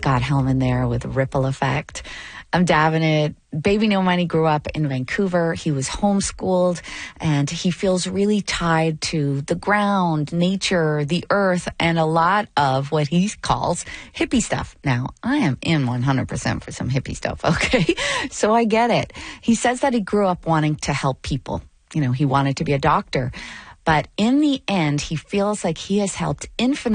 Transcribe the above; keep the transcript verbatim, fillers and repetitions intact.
Scott Helman there with Ripple Effect. I'm Davenant. Baby No Money grew up in Vancouver. He was homeschooled, and he feels really tied to the ground, nature, the earth, and a lot of what he calls hippie stuff. Now, I am in one hundred percent for some hippie stuff, okay? So I get it. He says that he grew up wanting to help people. You know, he wanted to be a doctor. But in the end, he feels like he has helped infinite